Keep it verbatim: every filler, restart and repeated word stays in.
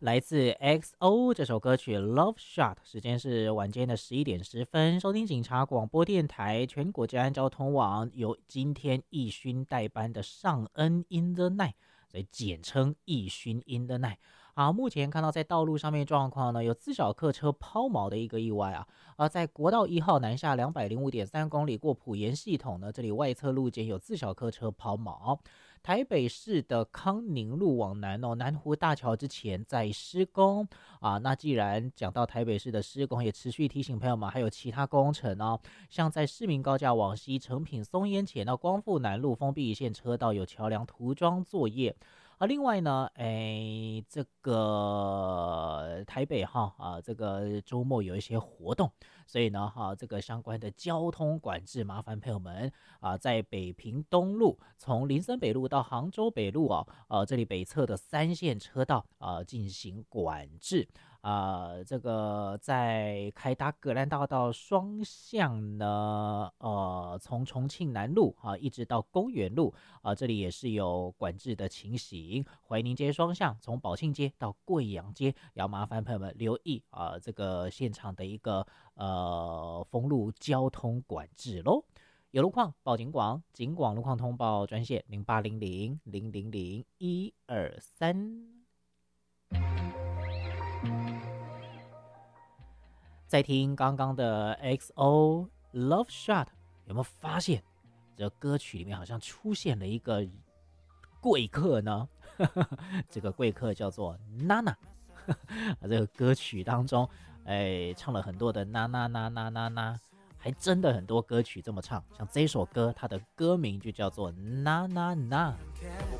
来自 X O 这首歌曲 Love Shot， 时间是晚间的十一点十分，收听警察广播电台全国治安交通网，由今天义勋代班的尚恩 in the night， 所以简称义勋 in the night。啊，目前看到在道路上面状况呢，有自小客车抛锚的一个意外啊，啊，在国道一号南下两百零五点三公里过埔盐系统呢，这里外侧路肩有自小客车抛锚。台北市的康宁路往南哦，南湖大桥之前在施工啊。那既然讲到台北市的施工，也持续提醒朋友们，还有其他工程哦，像在市民高架往西成品松烟前到光复南路封闭一线车道有桥梁涂装作业。啊，另外呢，哎，这个台北哈啊，这个周末有一些活动，所以呢，哈、啊，这个相关的交通管制，麻烦朋友们啊，在北平东路从林森北路到杭州北路哦，呃、啊，这里北侧的三线车道啊进行管制。啊，这个在开达格兰大道双向呢，呃，从重庆南路啊一直到公园路啊，这里也是有管制的情形。怀宁街双向从宝庆街到贵阳街，要麻烦朋友们留意啊，这个现场的一个呃封路交通管制喽。有路况报警广，警广路况通报专线零八零零零零零一二三。在听刚刚的 X O Love Shot， 有没有发现这歌曲里面好像出现了一个贵客呢？这个贵客叫做娜娜。这个歌曲当中，哎，唱了很多的娜娜娜娜娜娜，还真的很多歌曲这么唱。像这首歌，它的歌名就叫做娜娜娜。